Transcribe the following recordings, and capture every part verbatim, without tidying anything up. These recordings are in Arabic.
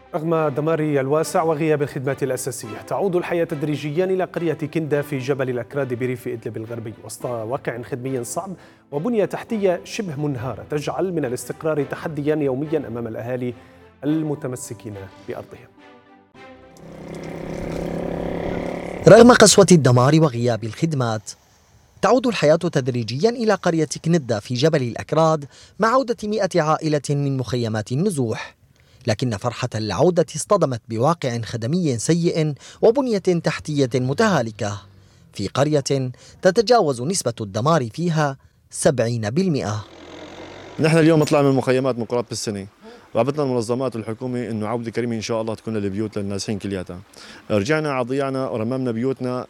رغم دمار الواسع وغياب الخدمات الأساسية، تعود الحياة تدريجيا إلى قرية كندا في جبل الأكراد بريف إدلب الغربي وسط واقع خدمي صعب وبنية تحتية شبه منهارة تجعل من الاستقرار تحديا يوميا أمام الأهالي المتمسكين بأرضهم. رغم قسوة الدمار وغياب الخدمات، تعود الحياة تدريجيا إلى قرية كندا في جبل الأكراد مع عودة مئة عائلة من مخيمات النزوح، لكن فرحة العودة اصطدمت بواقع خدمي سيء وبنية تحتية متهالكة في قرية تتجاوز نسبة الدمار فيها سبعين بالمئة. نحن اليوم طلعنا من المخيمات من قرابة السنة، رابطنا المنظمات والحكومة إنه عودة كريمة إن شاء الله تكون للبيوت للنازحين كلياتها. رجعنا عضيعنا ورممنا بيوتنا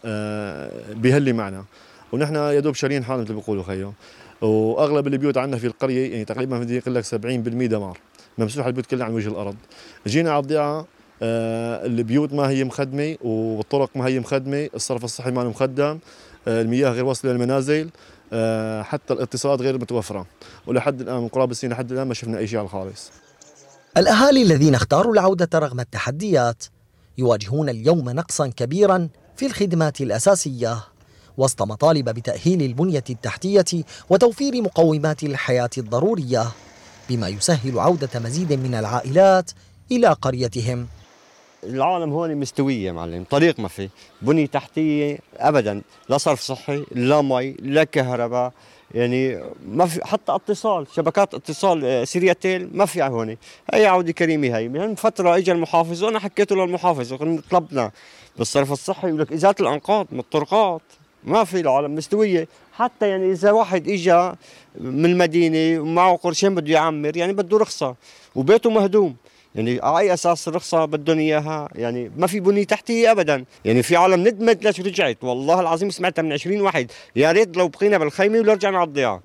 بهلي معنا، ونحن يا دوب شارين حالنا مثل بيقولوا خيو، واغلب البيوت عندنا في القريه يعني تقريبا بدي اقول لك سبعين بالمئة دمار، ممسوح البيوت كلها عن وجه الارض. جينا على الضيعه، آه البيوت ما هي مخدمه والطرق ما هي مخدمه، الصرف الصحي ما مخدم، آه المياه غير واصله للمنازل، آه حتى الاتصالات غير متوفره، ولحد الان من قرابه السنين لحد الان ما شفنا اي شيء على الخالص. الاهالي الذين اختاروا العوده رغم التحديات يواجهون اليوم نقصا كبيرا في الخدمات الاساسيه، وسط مطالب بتأهيل البنية التحتية وتوفير مقومات الحياة الضرورية، بما يسهل عودة مزيد من العائلات إلى قريتهم. العالم هون مستوية معلم، طريق ما في، بنية تحتية أبدا، لا صرف صحي، لا مي، لا كهرباء، يعني ما في حتى اتصال، شبكات اتصال سيرياتيل ما في هون. هي عودة كريمة هي، من فترة اجى المحافظ وانا حكيته للمحافظ وكنا طلبنا بالصرف الصحي يقول لك ازالة الانقاض من الطرقات. ما في، العالم مستوية، حتى يعني إذا واحد إجا من المدينة ومعه قرشين بده يعمر يعني بده رخصة وبيته مهدوم، يعني على أي أساس الرخصة بدهم إياها؟ يعني ما في بنية تحتية أبدا. يعني في عالم ندمت ليش رجعت، والله العظيم سمعتها من عشرين واحد، يا ريت لو بقينا بالخيمة ولا رجعنا على الضياع.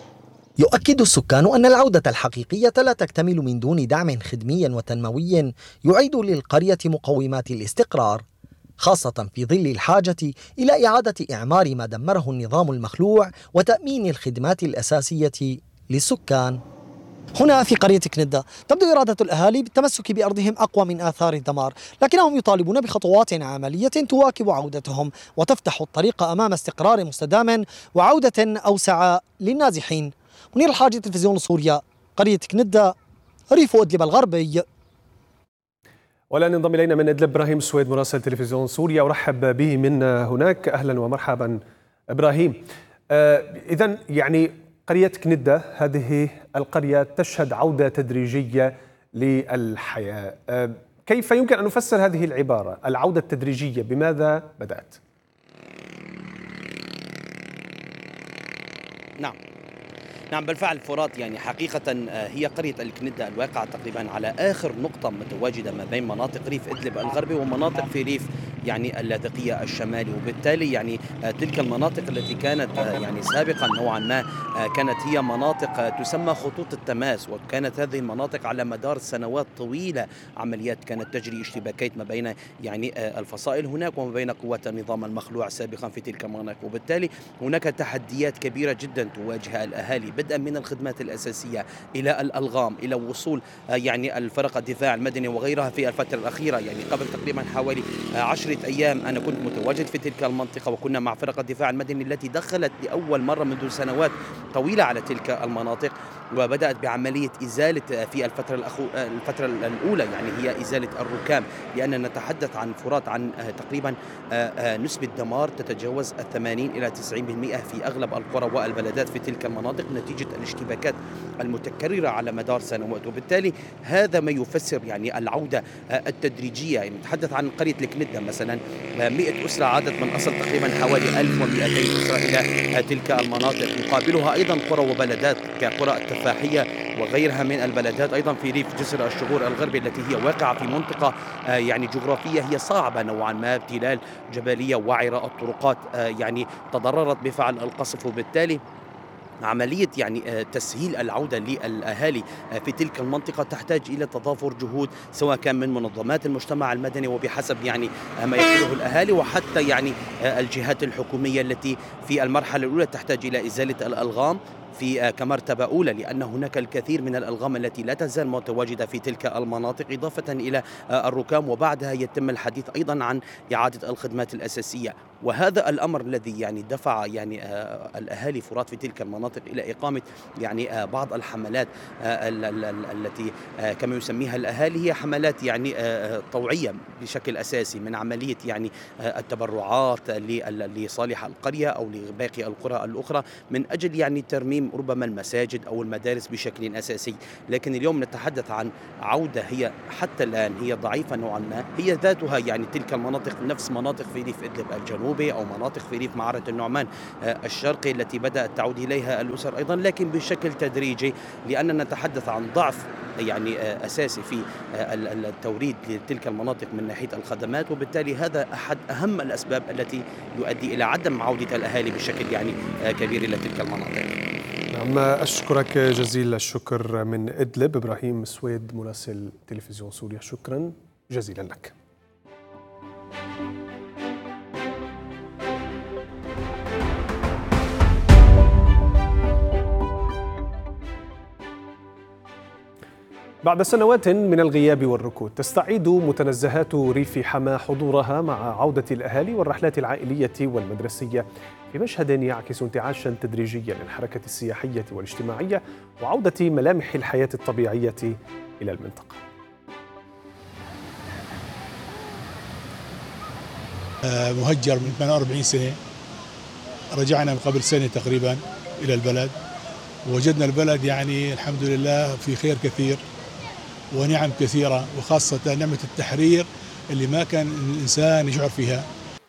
يؤكد السكان أن العودة الحقيقية لا تكتمل من دون دعم خدمي وتنموي يعيد للقرية مقومات الاستقرار، خاصة في ظل الحاجة إلى إعادة إعمار ما دمره النظام المخلوع وتأمين الخدمات الأساسية للسكان. هنا في قرية كندا تبدو إرادة الأهالي بالتمسك بأرضهم أقوى من آثار الدمار، لكنهم يطالبون بخطوات عملية تواكب عودتهم وتفتح الطريق أمام استقرار مستدام وعودة أوسع للنازحين. منير الحاجي، تلفزيون سوريا، قرية كندا، ريف إدلب الغربي. والآن ينضم إلينا من إدلب إبراهيم السويد مراسل تلفزيون سوريا، أرحب به من هناك. أهلا ومرحبا إبراهيم. آه إذن يعني قرية كندا هذه القرية تشهد عودة تدريجية للحياة، آه كيف يمكن أن نفسر هذه العبارة العودة التدريجية؟ بماذا بدأت؟ نعم نعم بالفعل فرات، يعني حقيقة هي قرية الكندا الواقعة تقريبا على آخر نقطة متواجدة ما بين مناطق ريف إدلب الغربي ومناطق في ريف يعني اللاذقية الشمالي، وبالتالي يعني تلك المناطق التي كانت يعني سابقا نوعا ما كانت هي مناطق تسمى خطوط التماس، وكانت هذه المناطق على مدار سنوات طويلة عمليات كانت تجري اشتباكات ما بين يعني الفصائل هناك وما بين قوات النظام المخلوع سابقا في تلك المناطق، وبالتالي هناك تحديات كبيرة جدا تواجه الأهالي بدءا من الخدمات الأساسية إلى الألغام إلى وصول يعني الفرق الدفاع المدني وغيرها في الفترة الأخيرة. يعني قبل تقريبا حوالي عشرة أيام أنا كنت متواجد في تلك المنطقة وكنا مع فرق الدفاع المدني التي دخلت لأول مرة منذ سنوات طويلة على تلك المناطق، وبدأت بعملية إزالة في الفترة الأخو الفترة الأولى يعني هي إزالة الركام، لأننا نتحدث عن فرات عن تقريبا نسبة دمار تتجاوز الثمانين إلى تسعين بالمئة في أغلب القرى والبلدات في تلك المناطق نتيجة الاشتباكات المتكررة على مدار سنوات، وبالتالي هذا ما يفسر يعني العودة التدريجية. يعني نتحدث عن قرية الكندا مثلا مئة أسرة عادت من أصل تقريبا حوالي ألف ومئتين أسرة إلى تلك المناطق، يقابلها أيضا قرى وبلدات كقرى التفاحية وغيرها من البلدات أيضا في ريف جسر الشغور الغربي التي هي واقعة في منطقة يعني جغرافية هي صعبة نوعا ما، تلال جبلية وعرة، الطرقات يعني تضررت بفعل القصف، وبالتالي عملية يعني تسهيل العودة للأهالي في تلك المنطقة تحتاج إلى تضافر جهود سواء كان من منظمات المجتمع المدني وبحسب يعني ما يقوله الأهالي، وحتى يعني الجهات الحكومية التي في المرحلة الأولى تحتاج إلى إزالة الألغام في كمرتبة أولى، لأن هناك الكثير من الألغام التي لا تزال متواجدة في تلك المناطق إضافة إلى الركام، وبعدها يتم الحديث أيضا عن إعادة الخدمات الأساسية. وهذا الأمر الذي يعني دفع يعني الأهالي فرات في تلك المناطق إلى إقامة يعني بعض الحملات التي كما يسميها الأهالي هي حملات يعني طوعية بشكل أساسي، من عملية يعني التبرعات لصالح القرية أو لباقي القرى الأخرى من أجل يعني ترميم ربما المساجد أو المدارس بشكل أساسي. لكن اليوم نتحدث عن عودة هي حتى الآن هي ضعيفة نوعا ما، هي ذاتها يعني تلك المناطق نفس مناطق في ريف إدلب الجنوبي أو مناطق في ريف معرة النعمان الشرقي التي بدأت تعود إليها الأسر أيضا، لكن بشكل تدريجي، لأننا نتحدث عن ضعف يعني أساسي في التوريد لتلك المناطق من ناحية الخدمات، وبالتالي هذا أحد أهم الأسباب التي يؤدي إلى عدم عودة الأهالي بشكل يعني كبير إلى تلك المناطق. نعم، أشكرك جزيل الشكر من إدلب إبراهيم سويد مراسل تلفزيون سوريا، شكرا جزيلا لك. بعد سنوات من الغياب والركود تستعيد متنزهات ريف حما حضورها مع عودة الأهالي والرحلات العائلية والمدرسية في مشهد يعكس انتعاشا تدريجيا للحركة السياحية والاجتماعية وعودة ملامح الحياة الطبيعية إلى المنطقة. مهجر من ثمانية وأربعين سنة، رجعنا من قبل سنة تقريبا إلى البلد، ووجدنا البلد يعني الحمد لله في خير كثير ونعم كثيرة، وخاصة نعمة التحرير اللي ما كان الإنسان يشعر فيها.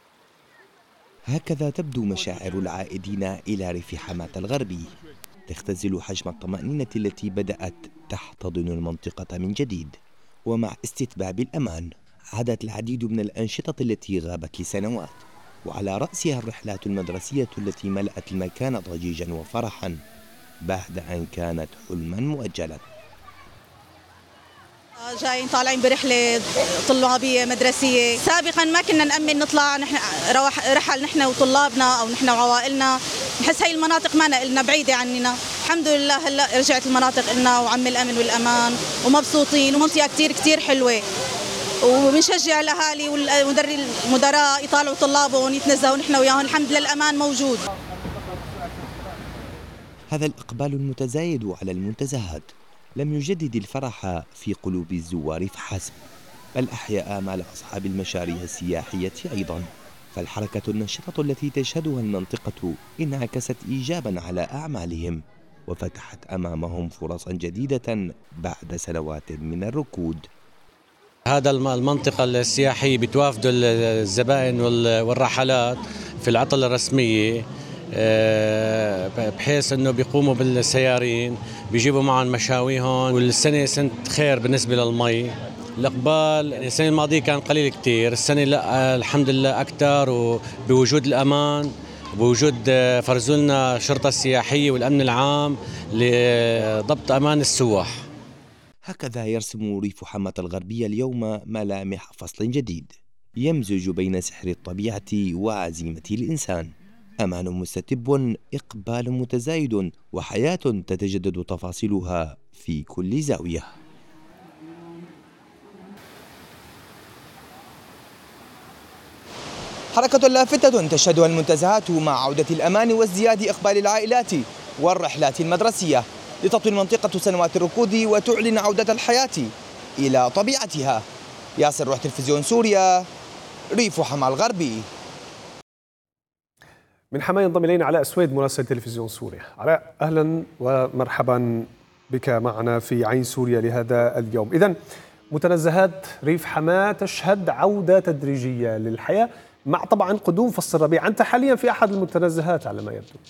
هكذا تبدو مشاعر العائدين إلى ريف حماة الغربي، تختزل حجم الطمأنينة التي بدأت تحتضن المنطقة من جديد. ومع استتباب الأمان عادت العديد من الأنشطة التي غابت لسنوات، وعلى رأسها الرحلات المدرسية التي ملأت المكان ضجيجا وفرحا بعد أن كانت حلما مؤجلا. جايين طالعين برحلة طلابية مدرسية، سابقا ما كنا نأمن نطلع نحن رحل نحن وطلابنا أو نحن وعوائلنا، نحس هاي المناطق ما لنا بعيدة عننا. الحمد لله هلا رجعت المناطق لنا وعم الأمن والأمان ومبسوطين، ومنطقة كتير كتير حلوة، وبنشجع الأهالي والمدراء يطالعوا طلابهم يتنزهوا نحن وياهم. الحمد لله الأمان موجود. هذا الإقبال المتزايد على المنتزهات لم يجدد الفرح في قلوب الزوار فحسب، بل أحيا آمال أصحاب المشاريع السياحية أيضا، فالحركة النشطة التي تشهدها المنطقة انعكست إيجابا على أعمالهم وفتحت أمامهم فرصا جديدة بعد سنوات من الركود. هذا المنطقة السياحية بتوافد الزبائن والرحلات في العطلة الرسمية، بحيث انه بيقوموا بالسيارين بيجيبوا معهم مشاويهم، والسنه سنه خير بالنسبه للمي. الاقبال السنه الماضيه كان قليل كتير، السنه لا الحمد لله اكثر، وبوجود الامان بوجود فرزولنا شرطه السياحيه والامن العام لضبط امان السواح. هكذا يرسم ريف حماة الغربية اليوم ملامح فصل جديد يمزج بين سحر الطبيعة وعزيمة الإنسان. أمان مستتب، إقبال متزايد، وحياة تتجدد تفاصيلها في كل زاوية. حركة لافتة تشهدها المنتزهات مع عودة الأمان وازدياد إقبال العائلات والرحلات المدرسية لتطوي المنطقة سنوات الركود وتعلن عودة الحياة إلى طبيعتها. ياسر روح تلفزيون سوريا، ريف حما الغربي. من حما ينضم إلينا علاء سويد مراسل تلفزيون سوريا. علاء، أهلا ومرحبا بك معنا في عين سوريا لهذا اليوم. إذن متنزهات ريف حما تشهد عودة تدريجية للحياة مع طبعا قدوم فصل الربيع. أنت حاليا في أحد المتنزهات على ما يبدو.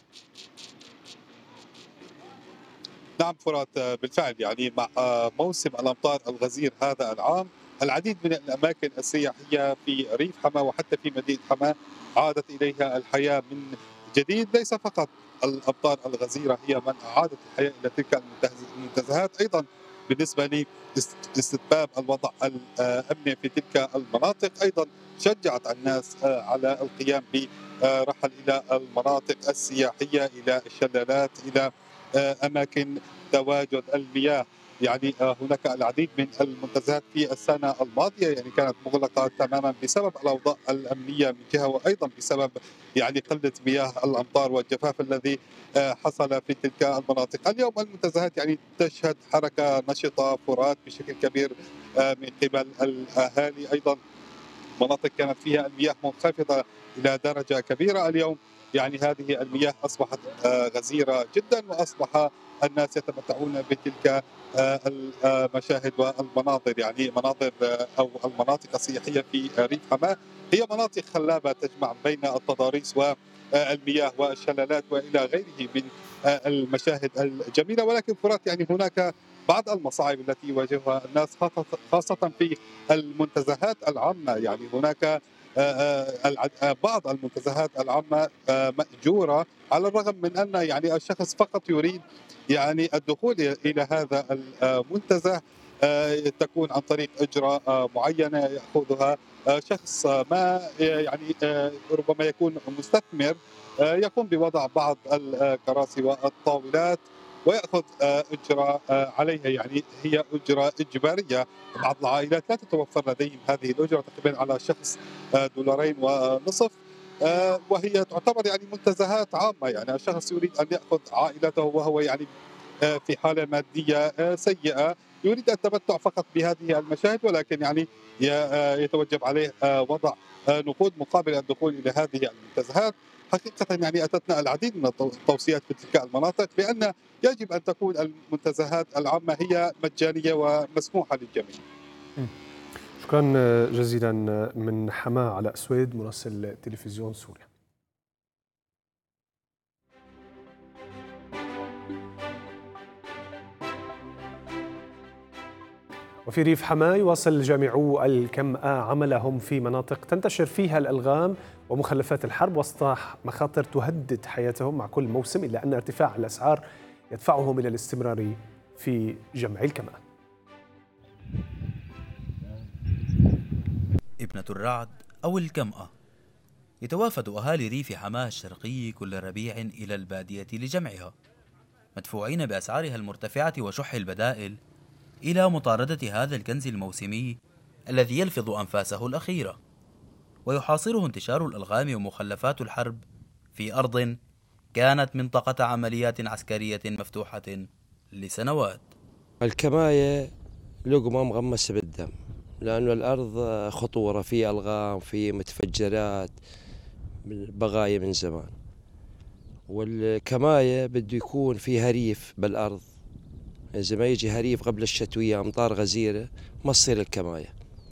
نعم فرات، بالفعل يعني مع موسم الأمطار الغزير هذا العام العديد من الأماكن السياحية في ريف حما وحتى في مدينة حما عادت إليها الحياة من جديد. ليس فقط الأمطار الغزيرة هي من أعادت الحياة إلى تلك المنتزهات، أيضا بالنسبة لاستتباب الوضع الأمني في تلك المناطق. أيضا شجعت الناس على القيام برحل إلى المناطق السياحية، إلى الشلالات، إلى أماكن تواجد المياه. يعني هناك العديد من المنتزهات في السنة الماضية يعني كانت مغلقة تماما بسبب الأوضاع الأمنية من جهة، وأيضا بسبب يعني قلة مياه الأمطار والجفاف الذي حصل في تلك المناطق. اليوم المنتزهات يعني تشهد حركة نشطة فرات بشكل كبير من قبل الأهالي. أيضا مناطق كانت فيها المياه منخفضة إلى درجة كبيرة، اليوم يعني هذه المياه أصبحت غزيرة جدا، وأصبح الناس يتمتعون بتلك المشاهد والمناظر. يعني مناظر أو المناطق السياحية في ريف حماة هي مناطق خلابة تجمع بين التضاريس والمياه والشلالات وإلى غيره من المشاهد الجميلة. ولكن فرات يعني هناك بعض المصاعب التي يواجهها الناس خاصة في المنتزهات العامة. يعني هناك بعض المنتزهات العامة مأجورة، على الرغم من أن يعني الشخص فقط يريد يعني الدخول إلى هذا المنتزه تكون عن طريق إجراء معينة يأخذها شخص ما، يعني ربما يكون مستثمر يقوم بوضع بعض الكراسي والطاولات ويأخذ إجراء عليها. يعني هي إجراء إجبارية. بعض العائلات لا تتوفر لديهم هذه الأجرة، تقريبا على شخص دولارين ونصف، وهي تعتبر يعني منتزهات عامة. يعني الشخص يريد أن يأخذ عائلته وهو يعني في حالة مادية سيئة، يريد التمتع فقط بهذه المشاهد، ولكن يعني يتوجب عليه وضع نقود مقابل الدخول إلى هذه المنتزهات. حقيقة يعني أتتنا العديد من التوصيات في تلك المناطق بأن يجب أن تكون المنتزهات العامة هي مجانية ومسموحة للجميع. شكرا جزيلا من حماة علاء سويد مراسل تلفزيون سوريا. وفي ريف حماة يواصل جامعو الكمأة عملهم في مناطق تنتشر فيها الألغام ومخلفات الحرب وسط مخاطر تهدد حياتهم مع كل موسم، إلا أن ارتفاع الأسعار يدفعهم إلى الاستمرار في جمع الكمأة. ابنة الرعد أو الكمأة، يتوافد أهالي ريف حماة الشرقي كل ربيع إلى البادية لجمعها، مدفوعين بأسعارها المرتفعة وشح البدائل إلى مطاردة هذا الكنز الموسمي الذي يلفظ أنفاسه الأخيرة، ويحاصره انتشار الألغام ومخلفات الحرب في أرض كانت منطقة عمليات عسكرية مفتوحة لسنوات. الكماية لقمة مغمسة بالدم، لأنه الأرض خطورة، في ألغام، في متفجرات، بغاية من زمان. والكماية بده يكون في هريف بالأرض، إذا ما يجي هريف قبل الشتوية أمطار غزيرة ما تصير الكماية.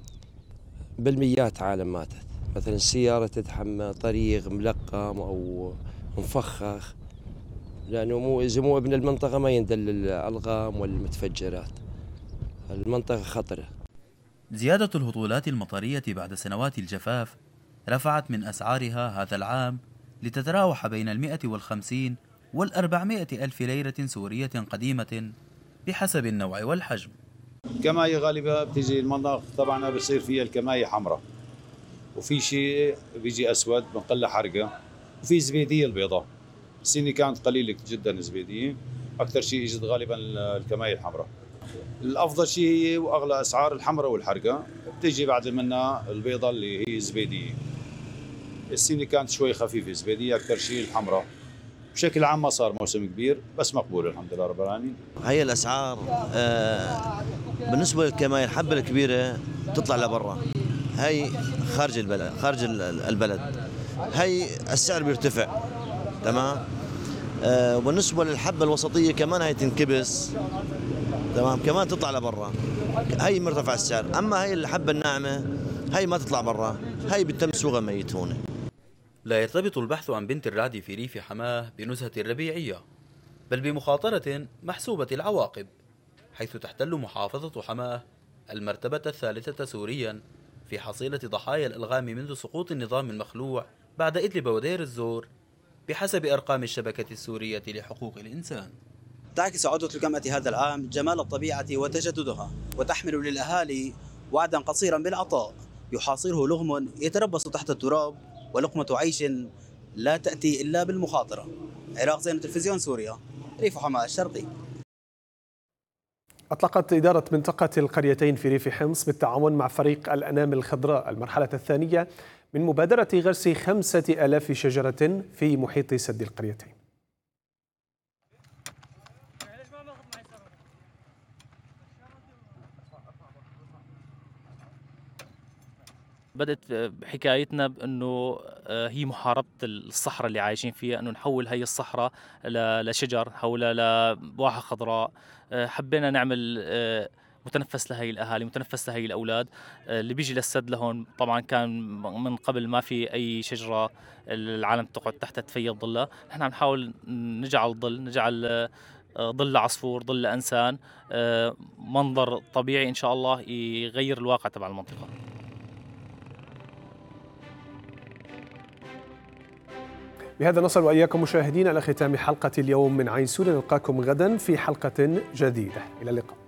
بالميات عالم ماتت، مثلا السيارة تدحم طريق ملقم أو مفخخ، لأنه مو إذا مو ابن المنطقة ما يندل الألغام والمتفجرات. المنطقة خطرة. زيادة الهطولات المطرية بعد سنوات الجفاف رفعت من أسعارها هذا العام لتتراوح بين المئة والخمسين والأربعمائة ألف ليرة سورية قديمة بحسب النوع والحجم. الكماية غالبا بتيجي المناطق تبعنا بصير فيها الكماية حمراء، وفي شيء بيجي أسود بنقلها حرقة، وفي زبيدية البيضاء. السنة كانت قليلة جدا زبيدية، أكثر شيء إجت غالبا الكماية الحمراء. الأفضل شيء هي وأغلى أسعار الحمراء والحرقة، بتيجي بعد منها البيضاء اللي هي زبيدية. السنة كانت شوي خفيفة زبيدية، أكثر شيء الحمراء. بشكل عام ما صار موسم كبير بس مقبول الحمد لله رب العالمين. هي الأسعار آه بالنسبة للكماية الحبة الكبيرة تطلع لبرا، هي خارج البلد خارج البلد هي السعر بيرتفع تمام. آه وبالنسبة للحبة الوسطية كمان هي تنكبس تمام، كمان تطلع لبرا، هي مرتفع السعر. أما هي الحبة الناعمة هي ما تطلع برا، هي بتم سوقها ميت هون. لا يرتبط البحث عن بنت الرعد في ريف حماة بنزهة الربيعية، بل بمخاطرة محسوبة العواقب، حيث تحتل محافظة حماة المرتبة الثالثة سوريا في حصيلة ضحايا الألغام منذ سقوط النظام المخلوع بعد إدلب ودير الزور بحسب أرقام الشبكة السورية لحقوق الإنسان. تعكس عودة الكمأة هذا العام جمال الطبيعة وتجددها، وتحمل للأهالي وعدا قصيرا بالعطاء يحاصره لغم يتربص تحت التراب، ولقمة عيش لا تأتي إلا بالمخاطرة. عراق زين، تلفزيون سوريا، ريف حماة الشرقي. أطلقت إدارة منطقة القريتين في ريف حمص بالتعاون مع فريق الأنامل الخضراء المرحلة الثانية من مبادرة غرس خمسة آلاف شجرة في محيط سد القريتين. بدأت حكايتنا بأنه هي محاربة الصحراء اللي عايشين فيها، أنه نحول هي الصحراء لشجر، نحولها لواحة خضراء. حبينا نعمل متنفس لهي الأهالي، متنفس لهي الأولاد اللي بيجي للسد لهون. طبعا كان من قبل ما في أي شجرة العالم تقعد تحت تفيض ظلها، نحن عم نحاول نجعل ظل، نجعل ظل عصفور، ظل إنسان، منظر طبيعي إن شاء الله يغير الواقع تبع المنطقة. بهذا نصل وإياكم مشاهدينا إلى ختام حلقة اليوم من عين سوريا. نلقاكم غدا في حلقة جديدة، إلى اللقاء.